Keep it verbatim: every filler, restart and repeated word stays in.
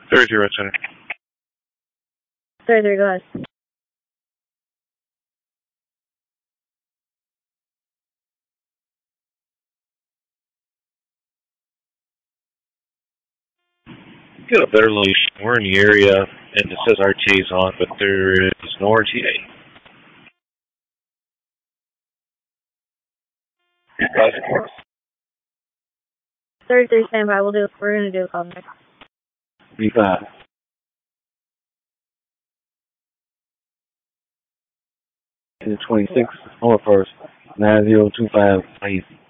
thirty-three, Center. thirty-three, go ahead. Get a better location. We're in the area, and it says R T A's on, but there is no R T A. thirty-three, standby. We'll do. We're gonna do a call next. B five. twenty-six, on first, nine zero two five, please.